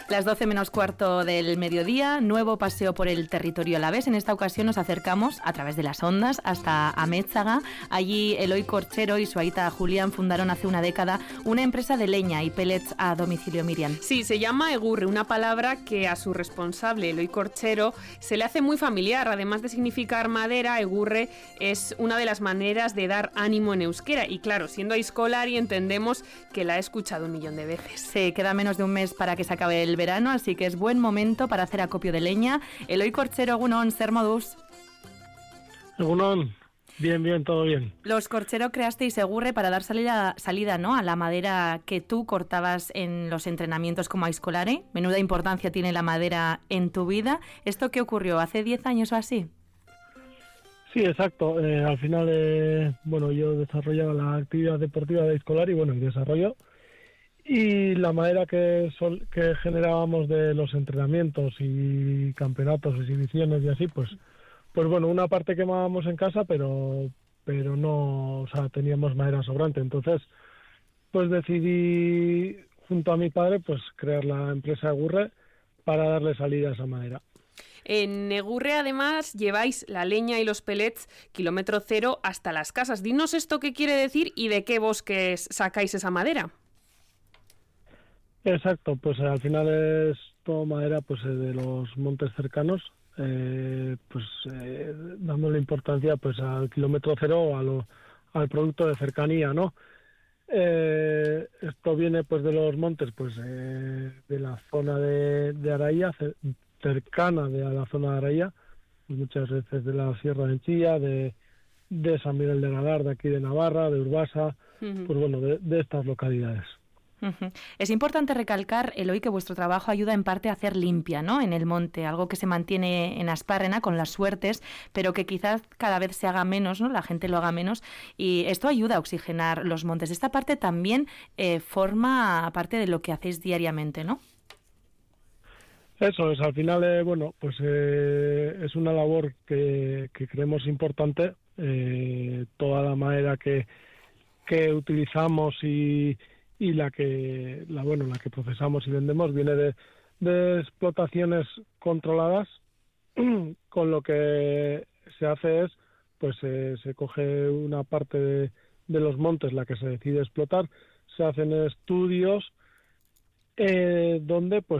Las 12 menos cuarto del mediodía, nuevo paseo por el territorio alavés. En esta ocasión nos acercamos a través de las ondas hasta Amézaga. Allí Eloy Corchero y su aita Julián fundaron hace una década una empresa de leña y pellets a domicilio, Miriam. Sí, se llama Egurre, una palabra que a su responsable, Eloy Corchero, se le hace muy familiar. Además de significar madera, Egurre es una de las maneras de dar ánimo en euskera. Y claro, siendo aizkolari entendemos que la he escuchado 1.000.000 de veces. Se queda menos de un mes para que se acabe el verano, así que es buen momento para hacer acopio de leña. Eloy Corchero, egunon, zer moduz. Egunon, bien, todo bien. Los Corchero creasteis Egurre para dar salida, ¿no?, a la madera que tú cortabas en los entrenamientos como aizkolari. Menuda importancia tiene la madera en tu vida. ¿Esto qué ocurrió? ¿Hace 10 años o así? Sí, exacto. Al final, yo desarrollaba la actividad deportiva de aizkolari, y desarrollo. Y la madera que generábamos de los entrenamientos y campeonatos, exhibiciones y así, pues una parte quemábamos en casa, pero no, o sea, teníamos madera sobrante. Entonces, pues decidí, junto a mi padre, pues crear la empresa Egurre para darle salida a esa madera. En Egurre, además, lleváis la leña y los pellets kilómetro cero hasta las casas. Dinos esto qué quiere decir y de qué bosques sacáis esa madera. Exacto, pues al final es toda madera de los montes cercanos, dándole importancia al kilómetro cero, al producto de cercanía, ¿no? Esto viene de los montes, de la zona de Araia, cercana a la zona de Araia, muchas veces de la Sierra de Enchilla, de San Miguel de Nadar, de aquí de Navarra, de Urbasa, de estas localidades. Es importante recalcar, Eloy, que vuestro trabajo ayuda en parte a hacer limpia, ¿no?, en el monte, algo que se mantiene en Aspárrena con las suertes, pero que quizás cada vez se haga menos, ¿no?, la gente lo haga menos, y esto ayuda a oxigenar los montes. Esta parte también forma parte de lo que hacéis diariamente, ¿no? Eso es, al final, es una labor que creemos importante. Toda la madera que utilizamos y la que procesamos y vendemos viene de explotaciones controladas, con lo que se hace es se coge una parte de los montes, la que se decide explotar, se hacen estudios donde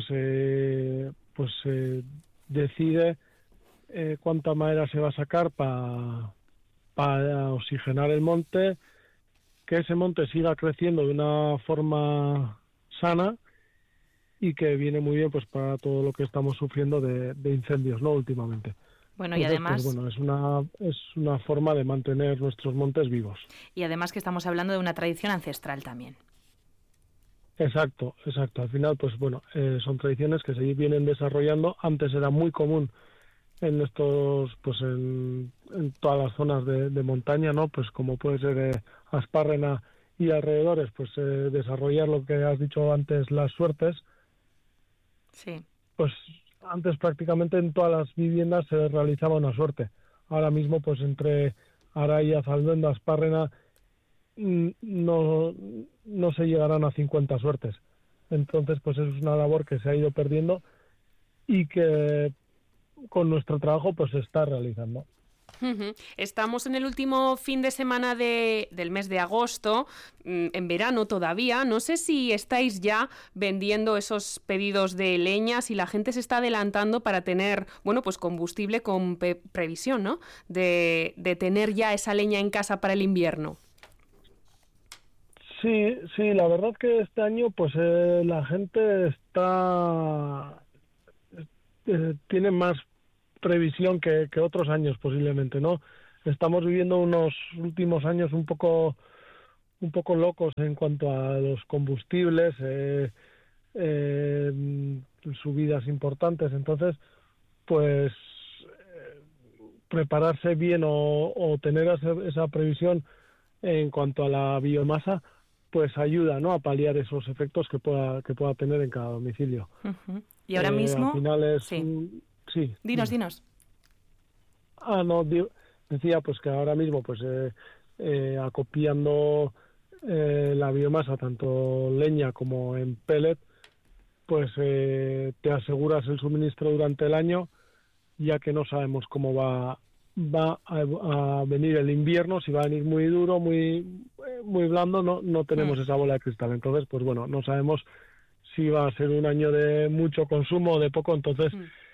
se decide cuánta madera se va a sacar para oxigenar el monte, que ese monte siga creciendo de una forma sana y que viene muy bien para todo lo que estamos sufriendo de incendios, ¿no?, últimamente. Bueno, y además es una forma de mantener nuestros montes vivos. Y además que estamos hablando de una tradición ancestral también. Exacto. Al final, son tradiciones que se vienen desarrollando. Antes era muy común en estos, en todas las zonas de montaña, ¿no? Como puede ser Aspárrena y alrededores, desarrollar lo que has dicho antes, las suertes. Sí. Pues antes prácticamente en todas las viviendas se realizaba una suerte. Ahora mismo, entre Araia, Zalduendo, Aspárrena, no se llegarán a 50 suertes. Entonces, es una labor que se ha ido perdiendo y que con nuestro trabajo se está realizando. Estamos en el último fin de semana del mes de agosto, en verano todavía. No sé si estáis ya vendiendo esos pedidos de leña, si la gente se está adelantando para tener, combustible con previsión, ¿no?, de tener ya esa leña en casa para el invierno. Sí, la verdad que este año la gente tiene más previsión que otros años posiblemente, ¿no? Estamos viviendo unos últimos años un poco locos en cuanto a los combustibles, subidas importantes. Entonces, prepararse bien o tener esa previsión en cuanto a la biomasa, ayuda, ¿no?, a paliar esos efectos que pueda tener en cada domicilio. Uh-huh. Y ahora mismo... Al final es... Sí. Dinos. Decía que ahora mismo acopiando la biomasa, tanto leña como en pellet, pues te aseguras el suministro durante el año, ya que no sabemos cómo va a venir el invierno, si va a venir muy duro, muy blando, no tenemos esa bola de cristal. Entonces, pues bueno, no sabemos si va a ser un año de mucho consumo o de poco. Entonces,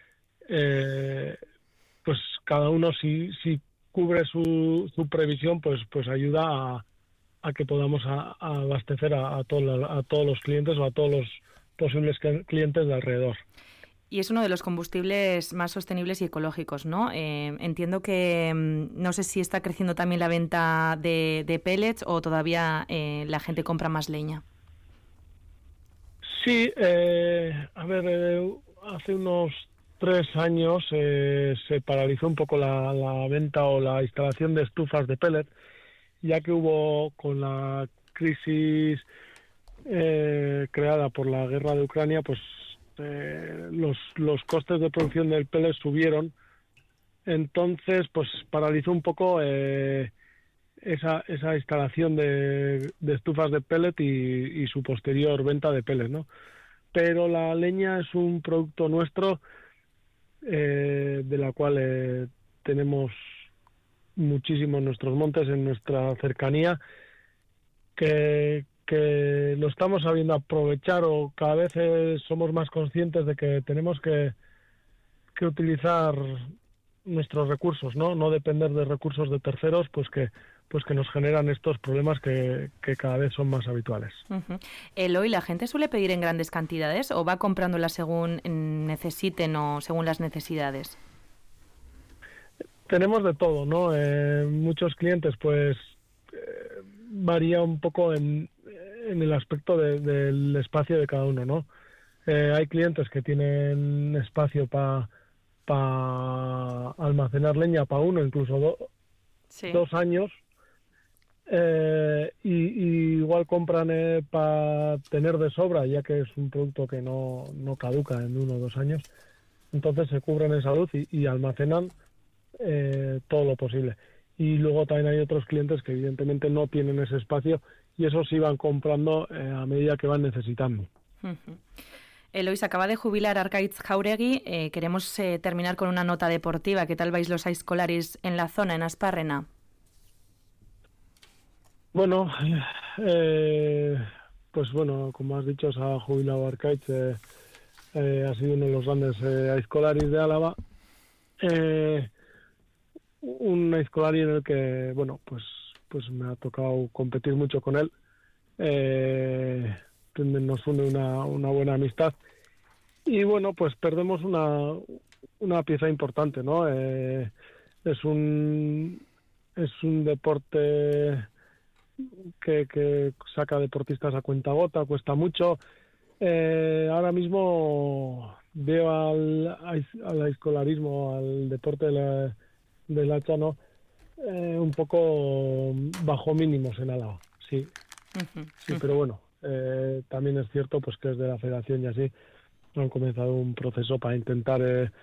pues cada uno si cubre su previsión, pues ayuda a que podamos abastecer a todos los clientes o a todos los posibles clientes de alrededor. Y es uno de los combustibles más sostenibles y ecológicos, ¿no? Entiendo que no sé si está creciendo también la venta de pellets o todavía la gente compra más leña. Sí, hace unos 3 años se paralizó un poco la venta o la instalación de estufas de pellet, ya que hubo con la crisis creada por la guerra de Ucrania, pues los costes de producción del pellet subieron. Entonces, pues paralizó un poco esa instalación de estufas de pellet y su posterior venta de pellet, ¿no? Pero la leña es un producto nuestro de la cual tenemos muchísimo en nuestros montes, en nuestra cercanía, que lo estamos sabiendo aprovechar, o cada vez somos más conscientes de que tenemos que utilizar nuestros recursos, no depender de recursos de terceros, pues que nos generan estos problemas que cada vez son más habituales. Uh-huh. Eloy, ¿la gente suele pedir en grandes cantidades o va comprándolas según necesiten o según las necesidades? Tenemos de todo, ¿no? Muchos clientes, pues varía un poco en el aspecto del espacio de cada uno, ¿no? Hay clientes que tienen espacio para almacenar leña para uno, incluso 2 años, y igual compran para tener de sobra, ya que es un producto que no caduca en 1 o 2 años. Entonces se cubren en salud y almacenan todo lo posible. Y luego también hay otros clientes que evidentemente no tienen ese espacio y esos sí van comprando a medida que van necesitando. Uh-huh. Eloy, se acaba de jubilar Arkaitz Jauregui. Queremos terminar con una nota deportiva. ¿Qué tal vais los aizkolaris en la zona, en Asparrena? Bueno, pues bueno, como has dicho, se ha jubilado Arkaitz. Ha sido uno de los grandes aizkolaris de Álava. Un aizkolari en el que, bueno, pues me ha tocado competir mucho con él. Nos une una buena amistad y bueno, pues perdemos una pieza importante, ¿no? Es un deporte que saca deportistas a cuentagota, cuesta mucho. Ahora mismo veo al aizkolarismo, al deporte del hacha, ¿no? Un poco bajo mínimos en Álava, sí. Sí, pero bueno, también es cierto pues que desde la federación y así han comenzado un proceso para intentar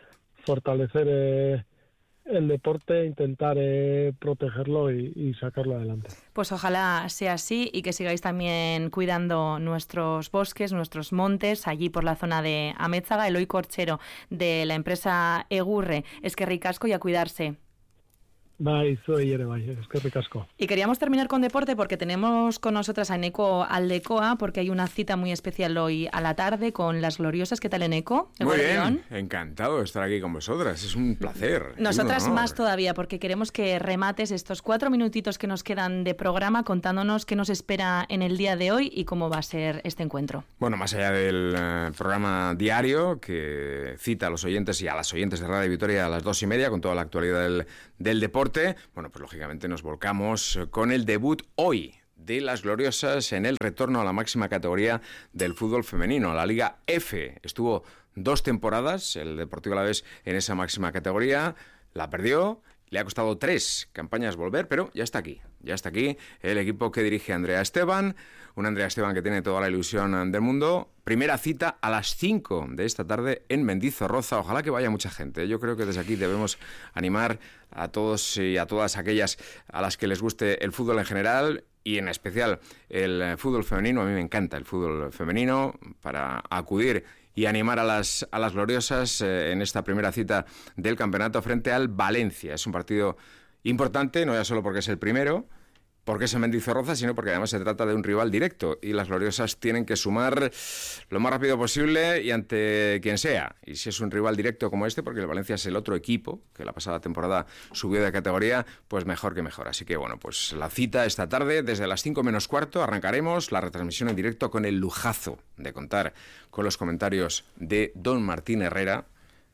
fortalecer el deporte, intentar protegerlo y sacarlo adelante. Pues ojalá sea así y que sigáis también cuidando nuestros bosques, nuestros montes, allí por la zona de Amétzaga. Eloy Corchero, de la empresa Egurre. Eskerrik asko y a cuidarse. Bai, zuei ere bai, eskerrik asko. Y queríamos terminar con deporte porque tenemos con nosotras a Eneko Aldecoa, porque hay una cita muy especial hoy a la tarde con las gloriosas. ¿Qué tal, Eneko? Muy bien, encantado de estar aquí con vosotras, es un placer. Nosotras más todavía, porque queremos que remates estos 4 minutitos que nos quedan de programa contándonos qué nos espera en el día de hoy y cómo va a ser este encuentro. Bueno, más allá del programa diario que cita a los oyentes y a las oyentes de Radio Vitoria a las 2:30 con toda la actualidad del deporte, bueno, pues lógicamente nos volcamos con el debut hoy de las gloriosas en el retorno a la máxima categoría del fútbol femenino, a la Liga F. Estuvo 2 temporadas el Deportivo Alavés en esa máxima categoría, la perdió, le ha costado 3 campañas volver, pero ya está aquí el equipo que dirige Andrea Esteban, una Andrea Esteban que tiene toda la ilusión del mundo. Primera cita a las 5 de esta tarde en Mendizorroza. Ojalá que vaya mucha gente. Yo creo que desde aquí debemos animar a todos y a todas aquellas a las que les guste el fútbol en general y en especial el fútbol femenino. A mí me encanta el fútbol femenino, para acudir y animar a las gloriosas en esta primera cita del campeonato frente al Valencia. Es un partido importante, no ya solo porque es el primero, porque es en Mendizorroza, sino porque además se trata de un rival directo y las gloriosas tienen que sumar lo más rápido posible y ante quien sea. Y si es un rival directo como este, porque el Valencia es el otro equipo que la pasada temporada subió de categoría, pues mejor que mejor. Así que bueno, pues la cita esta tarde, desde las 5 menos cuarto, arrancaremos la retransmisión en directo con el lujazo de contar con los comentarios de don Martín Herrera,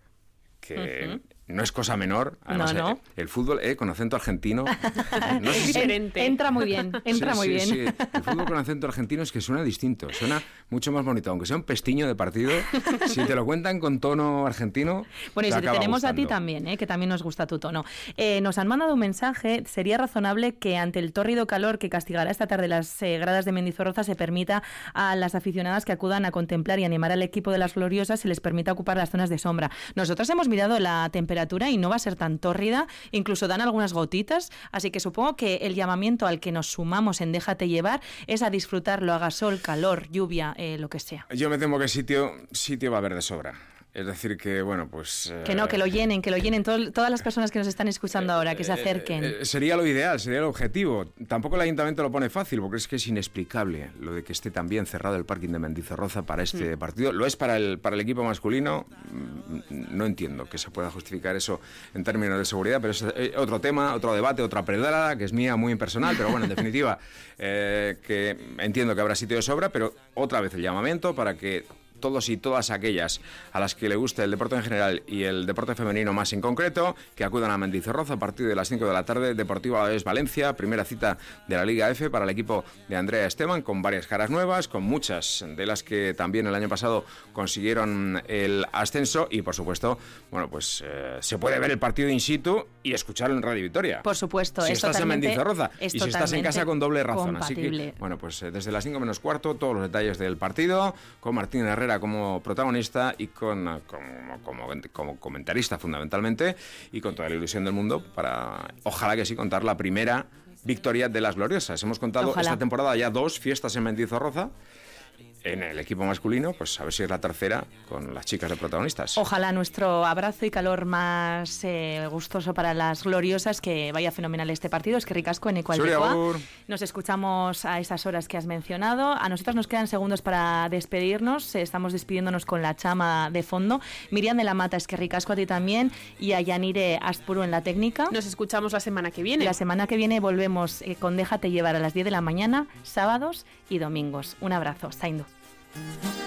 que... No es cosa menor, además no. El fútbol con acento argentino no sé si entra muy bien, muy bien. Sí. El fútbol con acento argentino es que suena distinto, suena mucho más bonito, aunque sea un pestiño de partido, si te lo cuentan con tono argentino. Bueno, y si te tenemos gustando. A ti también, que también nos gusta tu tono. Nos han mandado un mensaje, sería razonable que ante el tórrido calor que castigará esta tarde las gradas de Mendizorroza se permita a las aficionadas que acudan a contemplar y animar al equipo de las gloriosas, se les permita ocupar las zonas de sombra. Nosotros hemos mirado la temperatura y no va a ser tan tórrida, incluso dan algunas gotitas, así que supongo que el llamamiento al que nos sumamos en Déjate Llevar es a disfrutarlo, haga sol, calor, lluvia, lo que sea. Yo me temo que sitio va a haber de sobra. Es decir, que bueno, pues... Que no, que lo llenen todas las personas que nos están escuchando ahora, que se acerquen. Sería lo ideal, sería el objetivo. Tampoco el ayuntamiento lo pone fácil, porque es que es inexplicable lo de que esté tan bien cerrado el parking de Mendizorroza para este partido. Lo es para el equipo masculino. No entiendo que se pueda justificar eso en términos de seguridad, pero es otro tema, otro debate, otra pedrada, que es mía, muy impersonal, pero bueno, en definitiva, que entiendo que habrá sitio de sobra, pero otra vez el llamamiento para que todos y todas aquellas a las que le guste el deporte en general y el deporte femenino más en concreto, que acudan a Mendizorroza a partir de las 5 de la tarde, Deportivo Alavés Valencia, primera cita de la Liga F para el equipo de Andrea Esteban, con varias caras nuevas, con muchas de las que también el año pasado consiguieron el ascenso y, por supuesto, bueno, pues se puede ver el partido in situ y escucharlo en Radio Vitoria. Por supuesto, si estás en Mendizorroza y si estás en casa con doble razón. Compatible. Así que, bueno, pues desde las 5 menos cuarto, todos los detalles del partido, con Martín Herrera como protagonista y como comentarista fundamentalmente, y con toda la ilusión del mundo para, ojalá que sí, contar la primera victoria de las gloriosas. Hemos contado esta temporada ya 2 fiestas en Mendizorroza. En el equipo masculino, pues a ver si es la tercera con las chicas de protagonistas. Ojalá nuestro abrazo y calor más gustoso para las gloriosas, que vaya fenomenal este partido. Es que ricasco en Ecualdecoa. Nos escuchamos a esas horas que has mencionado. A nosotros nos quedan segundos para despedirnos. Estamos despidiéndonos con la chama de fondo. Miriam de la Mata, es que ricasco a ti también. Y a Yanire Aspuru en la técnica. Nos escuchamos la semana que viene. La semana que viene volvemos con Déjate Llevar a las 10 de la mañana, sábados y domingos. Un abrazo. Zaindu.